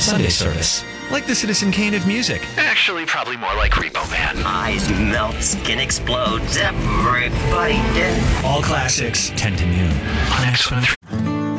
Sunday service. Like the Citizen Kane of music. Actually, probably more like Repo Man. Eyes melt, skin explodes, everybody dead. All classics, 10 to noon on X103.